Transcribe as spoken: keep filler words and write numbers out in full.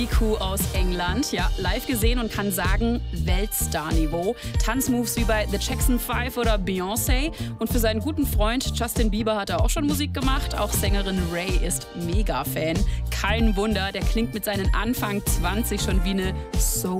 Kuh aus England, ja, live gesehen und kann sagen, Weltstar-Niveau. Tanzmoves wie bei The Jackson Five oder Beyoncé. Und für seinen guten Freund Justin Bieber hat er auch schon Musik gemacht. Auch Sängerin Ray ist Mega-Fan. Kein Wunder, der klingt mit seinen Anfang zwanzig schon wie eine Soul